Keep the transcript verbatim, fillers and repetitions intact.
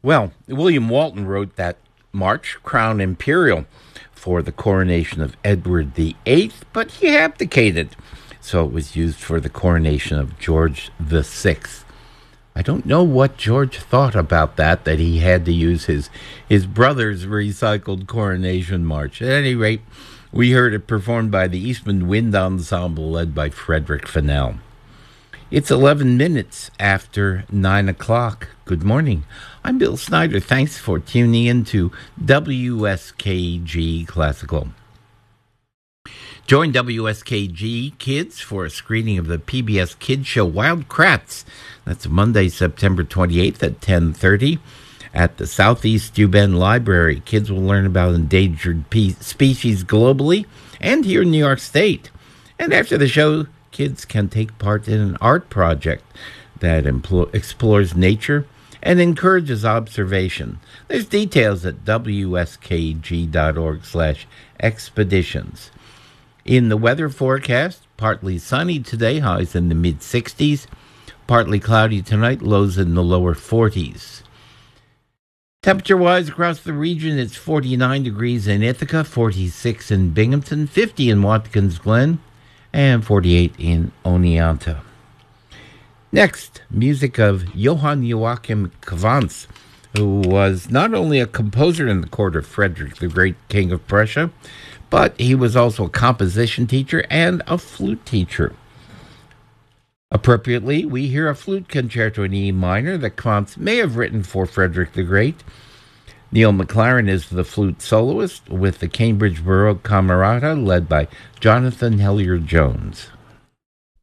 Well, William Walton wrote that march, Crown Imperial, for the coronation of Edward the Eighth, but he abdicated, so it was used for the coronation of George the Sixth. I don't know what George thought about that, that he had to use his, his brother's recycled coronation march. At any rate, we heard it performed by the Eastman Wind Ensemble led by Frederick Fennell. It's eleven minutes after nine o'clock. Good morning. I'm Bill Snyder. Thanks for tuning in to W S K G Classical. Join W S K G Kids for a screening of the P B S Kids show Wild Kratts. That's Monday, September twenty-eighth at ten thirty at the Southeast U-Bend Library. Kids will learn about endangered pe- species globally and here in New York State. And after the show, kids can take part in an art project that empl- explores nature and encourages observation. There's details at W S K G dot org slash expeditions. In the weather forecast, partly sunny today, highs in the mid-sixties. Partly cloudy tonight, lows in the lower forties. Temperature-wise across the region, it's forty-nine degrees in Ithaca, forty-six in Binghamton, fifty in Watkins Glen, and forty-eight in Oneonta. Next, music of Johann Joachim Quantz, who was not only a composer in the court of Frederick the Great, King of Prussia, but he was also a composition teacher and a flute teacher. Appropriately, we hear a flute concerto in E minor that Quantz may have written for Frederick the Great. Neil McLaren is the flute soloist with the Cambridge Baroque Camerata led by Jonathan Hellyer-Jones.